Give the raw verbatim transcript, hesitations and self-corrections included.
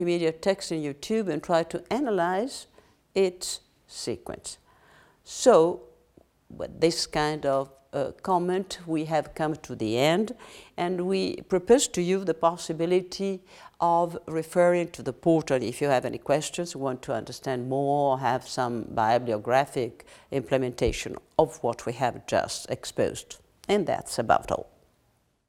multimedia text in YouTube and try to analyze its sequence. So, with this kind of uh, comment, we have come to the end, and we propose to you the possibility of referring to the portal if you have any questions, want to understand more, or have some bibliographic implementation of what we have just exposed. And that's about all.